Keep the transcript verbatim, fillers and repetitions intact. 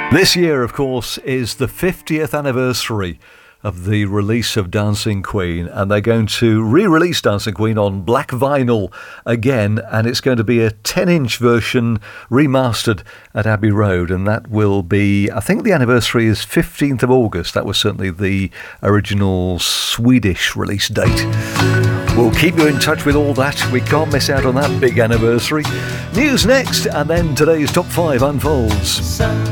This year, of course, is the fiftieth anniversary of the release of Dancing Queen, and they're going to re-release Dancing Queen on black vinyl again, and it's going to be a ten-inch version remastered at Abbey Road, and that will be, I think the anniversary is fifteenth of August. That was certainly the original Swedish release date. We'll keep you in touch with all that. We can't miss out on that big anniversary. News next, and then today's top five unfolds.